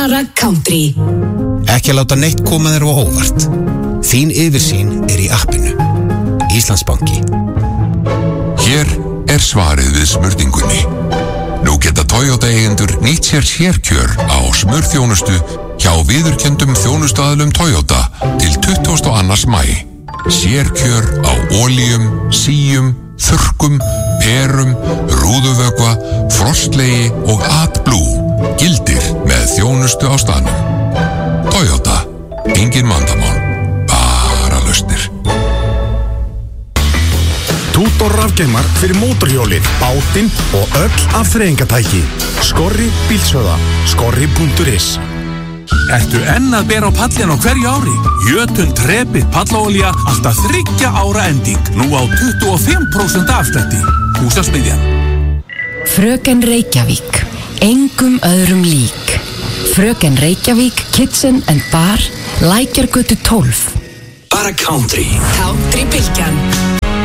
Bara country. Ekki að láta neitt koma þér á óvart. Þín yfirsýn í appinu. Íslandsbanki. Hér svarið við smurningunni. Nú geta Toyota eigendur nýtt sér sérkjör á smurþjónustu hjá viðurkenndum þjónustuaðilum Toyota til 22. maí. Sérkjör á olíum, síum, þurrkum, perum, rúðuvökva, frostlegi og AdBlue gildir með þjónustu á staðnum. Toyota, engin vandamál, bara lausnir. Tútor rafgeimar fyrir mótorhjólið, bátinn og öll afþreyingatæki. Skorri bílsöða, skorri.is. Ertu enn að bera á pallin á hverju ári? Jötun Trepið pallaolía alltaf 3 ára ending. Nú á 25% afslætti. Húsasmiðjan. Fröken Reykjavík. Engum öðrum lík. Fröken Reykjavík Kitchen and Bar, Lækjargötu 12. Bara country. Country bylgjan.